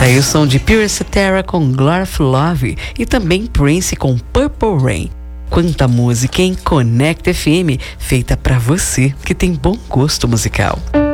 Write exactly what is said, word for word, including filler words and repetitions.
aí o som de Pure Cetera com Glory of Love e também Prince com Purple Rain. Quanta música em Conecta F M, feita pra você que tem bom gosto musical.